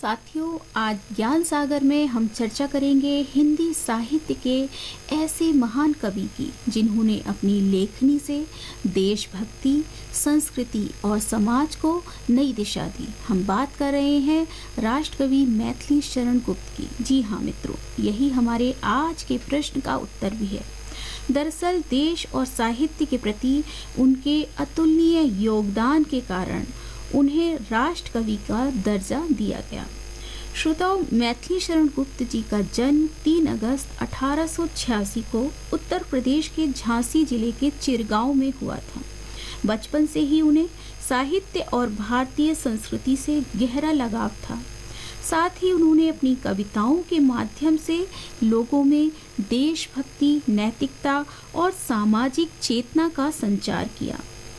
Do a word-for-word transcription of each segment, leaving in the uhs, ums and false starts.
साथियों, आज ज्ञान सागर में हम चर्चा करेंगे हिंदी साहित्य के ऐसे महान कवि की जिन्होंने अपनी लेखनी से देशभक्ति, संस्कृति और समाज को नई दिशा दी। हम बात कर रहे हैं राष्ट्रकवि मैथिली शरण गुप्त की। जी हाँ मित्रों, यही हमारे आज के प्रश्न का उत्तर भी है। दरअसल देश और साहित्य के प्रति उनके अतुलनीय योगदान के कारण उन्हें राष्ट्रकवि का दर्जा दिया गया। श्रोताओं, मैथिली शरण गुप्त जी का जन्म तीन अगस्त अठारह सौ छियासी को उत्तर प्रदेश के झांसी जिले के चिरगांव में हुआ था। बचपन से ही उन्हें साहित्य और भारतीय संस्कृति से गहरा लगाव था। साथ ही उन्होंने अपनी कविताओं के माध्यम से लोगों में देशभक्ति, नैतिकता और सामाजिक चेतना का संचार किया।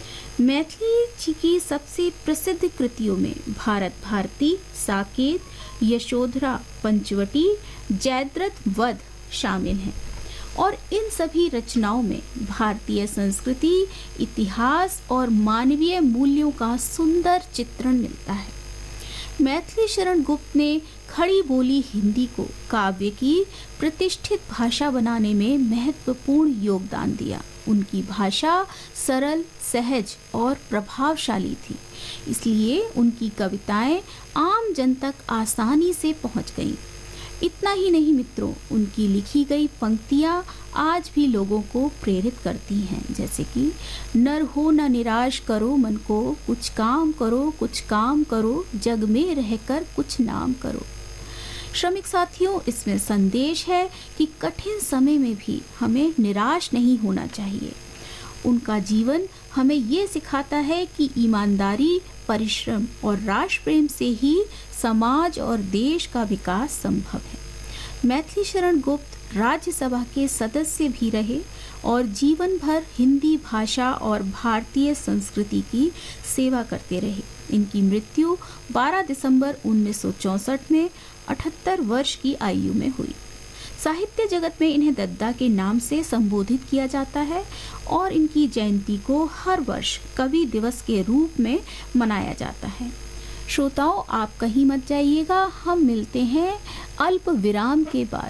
मैथिली जी की सबसे प्रसिद्ध कृतियों में भारत भारती, साकेत, यशोधरा, पंचवटी, जयद्रथ वध शामिल हैं और इन सभी रचनाओं में भारतीय संस्कृति, इतिहास और मानवीय मूल्यों का सुंदर चित्रण मिलता है। मैथिली शरण गुप्त ने खड़ी बोली हिंदी को काव्य की प्रतिष्ठित भाषा बनाने में महत्वपूर्ण योगदान दिया। उनकी भाषा सरल, सहज और प्रभावशाली थी, इसलिए उनकी कविताएं आम जन तक आसानी से पहुंच गईं। इतना ही नहीं मित्रों, उनकी लिखी गई पंक्तियां आज भी लोगों को प्रेरित करती हैं, जैसे कि नर हो न निराश करो मन को, कुछ काम करो कुछ काम करो, जग में रहकर कुछ नाम करो। श्रमिक साथियों, इसमें संदेश है कि कठिन समय में भी हमें निराश नहीं होना चाहिए। उनका जीवन हमें ये सिखाता है कि ईमानदारी, परिश्रम और राष्ट्र प्रेम से ही समाज और देश का विकास संभव है। मैथिली शरण गुप्त राज्यसभा के सदस्य भी रहे और जीवन भर हिंदी भाषा और भारतीय संस्कृति की सेवा करते रहे। इनकी मृत्यु बारह दिसंबर उन्नीस सौ चौंसठ में अठहत्तर वर्ष की आयु में हुई। साहित्य जगत में इन्हें दद्दा के नाम से संबोधित किया जाता है और इनकी जयंती को हर वर्ष कवि दिवस के रूप में मनाया जाता है। श्रोताओं, आप कहीं मत जाइएगा, हम मिलते हैं अल्प विराम के बाद।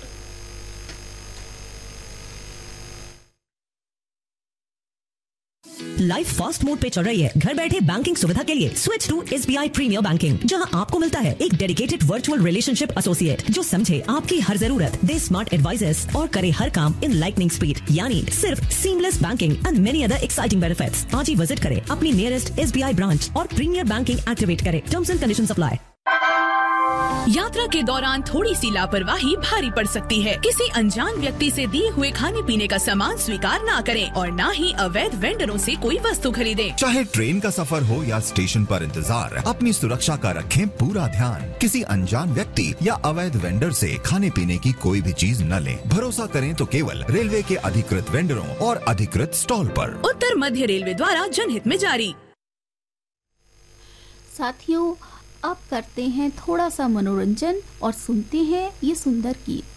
लाइफ फास्ट मोड पे चल रही है। घर बैठे बैंकिंग सुविधा के लिए switch to SBI premiere banking, जहां आपको मिलता है एक डेडिकेटेड वर्चुअल रिलेशनशिप एसोसिएट जो समझे आपकी हर जरूरत, दे स्मार्ट एडवाइजेस और करे हर काम इन लाइटनिंग स्पीड, यानी सिर्फ seamless banking and many other exciting benefits. आज ही विजिट करें अपनी नियरेस्ट एसबीआई ब्रांच और प्रीमियर बैंकिंग एक्टिवेट करें। Terms and conditions apply. यात्रा के दौरान थोड़ी सी लापरवाही भारी पड़ सकती है। किसी अनजान व्यक्ति से दिए हुए खाने पीने का सामान स्वीकार ना करें और ना ही अवैध वेंडरों से कोई वस्तु खरीदें। चाहे ट्रेन का सफर हो या स्टेशन पर इंतजार, अपनी सुरक्षा का रखें पूरा ध्यान। किसी अनजान व्यक्ति या अवैध वेंडर से खाने पीने की कोई भी चीज न लें। भरोसा करें तो केवल रेलवे के अधिकृत वेंडरों और अधिकृत स्टॉल पर। उत्तर मध्य रेलवे द्वारा जनहित में जारी। साथियों, अब करते हैं थोड़ा सा मनोरंजन और सुनते हैं ये सुंदर गीत।